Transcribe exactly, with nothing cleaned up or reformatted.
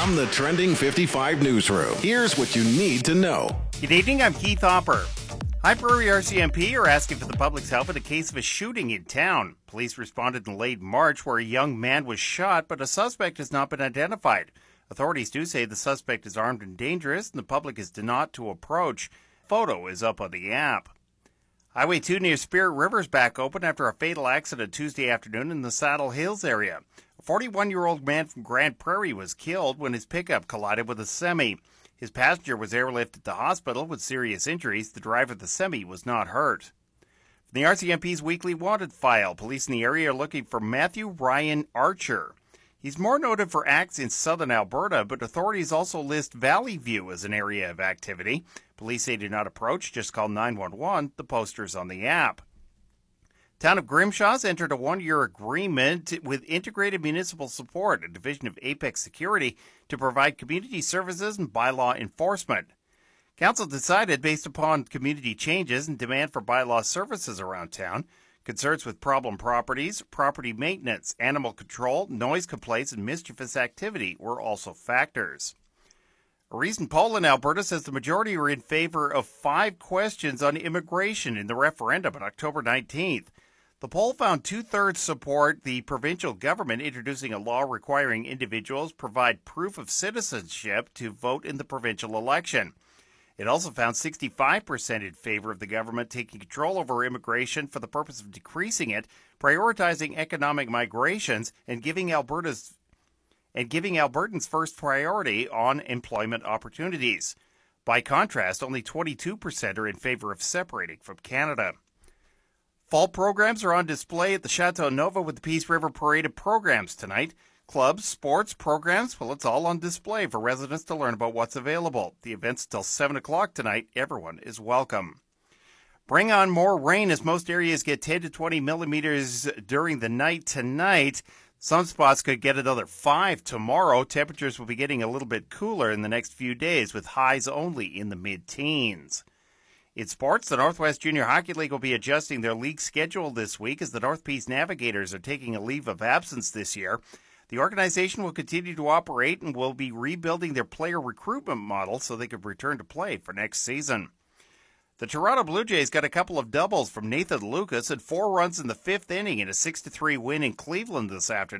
From the Trending fifty-five newsroom, here's what you need to know. Good evening, I'm Keith Hopper. High Prairie R C M P are asking for the public's help in a case of a shooting in town. Police responded in late March where a young man was shot, but a suspect has not been identified. Authorities do say the suspect is armed and dangerous, and the public is not to approach. Photo is up on the app. Highway two near Spirit River is back open after a fatal accident Tuesday afternoon in the Saddle Hills area. A forty-one-year-old man from Grande Prairie was killed when his pickup collided with a semi. His passenger was airlifted to hospital with serious injuries. The driver of the semi was not hurt. From the R C M P's weekly wanted file, police in the area are looking for Matthew Ryan Archer. He's more noted for acts in southern Alberta, but authorities also list Valley View as an area of activity. Police say do not approach, just call nine one one. The poster's on the app. Town of Grimshaw's entered a one-year agreement with Integrated Municipal Support, a division of Apex Security, to provide community services and bylaw enforcement. Council decided, based upon community changes and demand for bylaw services around town, concerns with problem properties, property maintenance, animal control, noise complaints, and mischievous activity were also factors. A recent poll in Alberta says the majority are in favor of five questions on immigration in the referendum on October nineteenth. The poll found two-thirds support the provincial government introducing a law requiring individuals provide proof of citizenship to vote in the provincial election. It also found sixty-five percent in favor of the government taking control over immigration for the purpose of decreasing it, prioritizing economic migrations, and giving Alberta's and giving Albertans first priority on employment opportunities. By contrast, only twenty-two percent are in favor of separating from Canada. Fall programs are on display at the Chateau Nova with the Peace River Parade of programs tonight. Clubs, sports, programs, well, it's all on display for residents to learn about what's available. The event's till seven o'clock tonight. Everyone is welcome. Bring on more rain as most areas get ten to twenty millimeters during the night tonight. Some spots could get another five tomorrow. Temperatures will be getting a little bit cooler in the next few days with highs only in the mid-teens. In sports, the Northwest Junior Hockey League will be adjusting their league schedule this week as the North Peace Navigators are taking a leave of absence this year. The organization will continue to operate and will be rebuilding their player recruitment model so they could return to play for next season. The Toronto Blue Jays got a couple of doubles from Nathan Lucas and four runs in the fifth inning in a six to three win in Cleveland this afternoon.